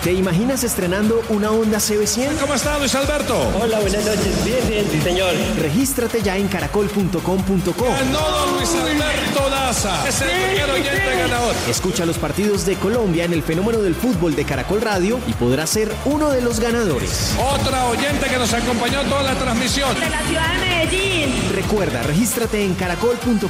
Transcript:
¿Te imaginas estrenando una Honda CB100? ¿Cómo está, Luis Alberto? Hola, buenas noches. Bien, sí, señor. Regístrate ya en caracol.com.co. Ganó don Luis Alberto Daza. Es el primer oyente ganador. Escucha los partidos de Colombia en el fenómeno del fútbol de Caracol Radio y podrás ser uno de los ganadores. Otra oyente que nos acompañó toda la transmisión. De la ciudad de Medellín. Recuerda, regístrate en caracol.com.co.